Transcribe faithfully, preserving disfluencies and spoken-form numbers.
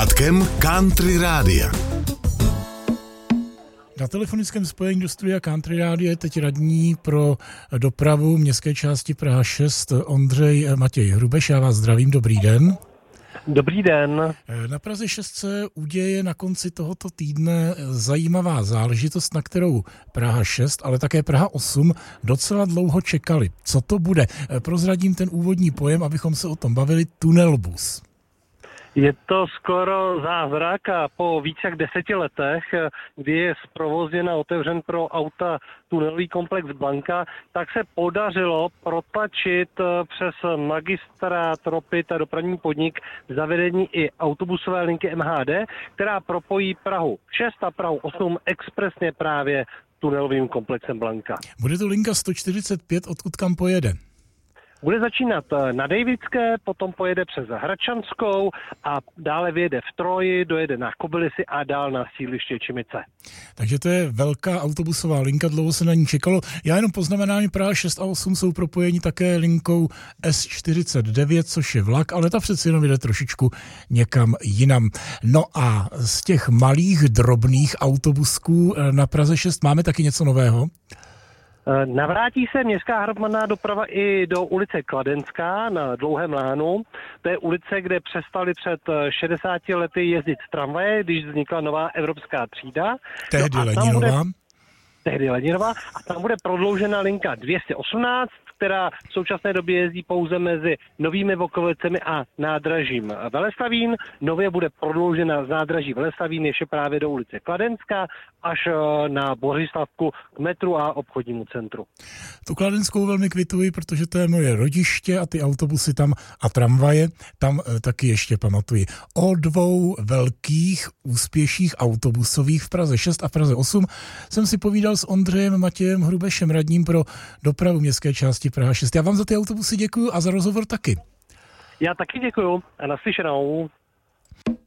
sluchátkem Country Rádia. Na telefonickém spojení do studia Country Rádia je teď radní pro dopravu městské části Praha šest Ondřej Matěj Hrubeš. Já vás zdravím, dobrý den. Dobrý den. Na Praze šest se uděje na konci tohoto týdne zajímavá záležitost, na kterou Praha šest, ale také Praha osm docela dlouho čekali. Co to bude? Prozradím ten úvodní pojem, abychom se o tom bavili. Tunelbus. Je to skoro zázrak a po více jak deseti letech, kdy je zprovozněn a otevřen pro auta tunelový komplex Blanka, tak se podařilo protlačit přes magistrát Ropit a dopravní podnik zavedení i autobusové linky M H D, která propojí Prahu šest a Prahu osm expresně právě tunelovým komplexem Blanka. Bude to linka sto čtyřicet pět, odkud kam pojede? Bude začínat na Davidské, potom pojede přes Hradčanskou a dále vyjede v Troji, dojede na Kobylisy a dál na sídliště Čimice. Takže to je velká autobusová linka, dlouho se na ní čekalo. Já jenom poznamenám, že Praha šest a osm jsou propojeni také linkou S čtyřicet devět, což je vlak, ale ta přeci jenom jde trošičku někam jinam. No a z těch malých, drobných autobusků na Praze šest máme taky něco nového? Navrátí se městská hromadná doprava i do ulice Kladenská na Dlouhém Lánu. To je ulice, kde přestali před šedesáti lety jezdit tramvaje, když vznikla nová evropská třída. Tehdy no Leninová. Tehdy Leninová. A tam bude prodloužena linka dvě stě osmnáct, která v současné době jezdí pouze mezi Novými Vokovicemi a nádražím Veleslavín. Nově bude prodloužena z nádraží Veleslavín ještě právě do ulice Kladenská až na Bořislavku k metru a obchodnímu centru. Tu Kladenskou velmi kvituji, protože to je moje rodiště a ty autobusy tam a tramvaje tam taky ještě pamatuji. O dvou velkých úspěších autobusových v Praze šest a v Praze osm jsem si povídal s Ondřejem Matějem Hrubešem, radním pro dopravu městské části Praha šest. Já vám za ty autobusy děkuju a za rozhovor taky. Já taky děkuju a naslyšenou.